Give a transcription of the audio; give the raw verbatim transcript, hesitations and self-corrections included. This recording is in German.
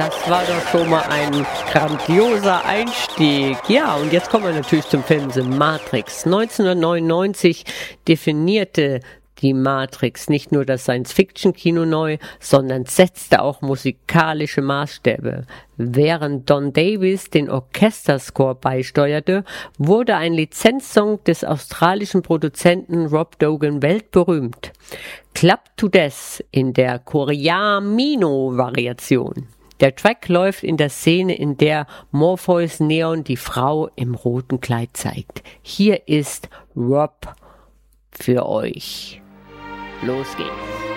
Das war doch schon mal ein grandioser Einstieg. Ja, und jetzt kommen wir natürlich zum Film The Matrix. neunzehnhundertneunundneunzig definierte die Matrix nicht nur das Science-Fiction-Kino neu, sondern setzte auch musikalische Maßstäbe. Während Don Davis den Orchesterscore beisteuerte, wurde ein Lizenzsong des australischen Produzenten Rob Dogan weltberühmt. Club to Death in der Coriamino-Variation. Der Track läuft in der Szene, in der Morpheus Neon die Frau im roten Kleid zeigt. Hier ist Rob für euch. Los geht's.